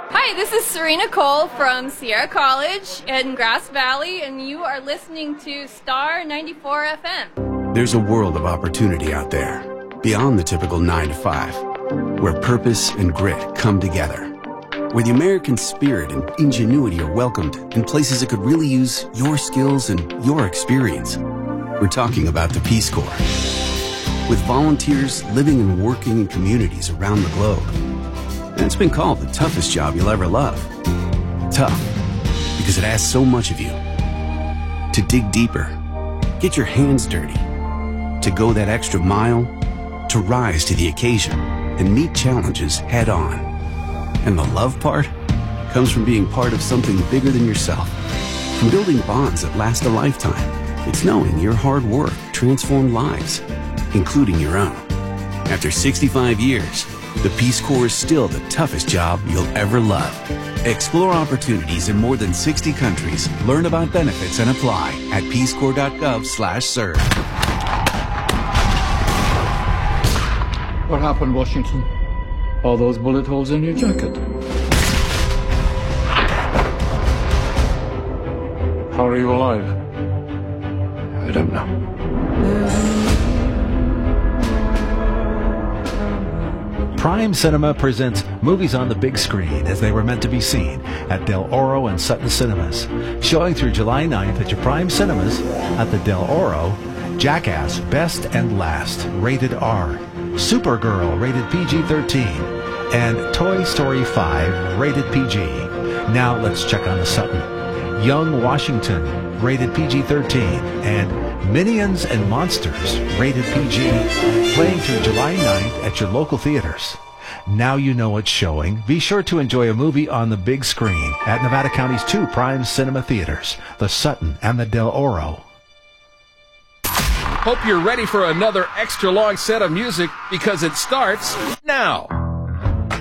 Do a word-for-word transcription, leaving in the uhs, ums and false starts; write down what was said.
Hi, this is Serena Cole from Sierra College in Grass Valley, and you are listening to Star ninety-four F M. There's a world of opportunity out there, beyond the typical nine to five, where purpose and grit come together, where the American spirit and ingenuity are welcomed in places that could really use your skills and your experience. We're talking about the Peace Corps. With volunteers living and working in communities around the globe. And it's been called the toughest job you'll ever love. Tough, because it asks so much of you. To dig deeper, get your hands dirty, to go that extra mile, to rise to the occasion and meet challenges head on. And the love part comes from being part of something bigger than yourself, from building bonds that last a lifetime. It's knowing your hard work transformed lives, including your own. After sixty-five years, the Peace Corps is still the toughest job you'll ever love. Explore opportunities in more than sixty countries. Learn about benefits and apply at peace corps dot gov slash serve. What happened, Washington? All those bullet holes in your jacket. How are you alive? I don't know. Prime Cinema presents movies on the big screen as they were meant to be seen at Del Oro and Sutton Cinemas. Showing through July ninth at your Prime Cinemas at the Del Oro, Jackass Best and Last, rated R, Supergirl, rated P G thirteen, and Toy Story five, rated P G. Now let's check on the Sutton. Young Washington, rated P G thirteen, and Minions and Monsters, rated P G, playing through July ninth at your local theaters. Now you know what's showing. Be sure to enjoy a movie on the big screen at Nevada County's two Prime Cinema theaters, the Sutton and the Del Oro. Hope you're ready for another extra long set of music because it starts now.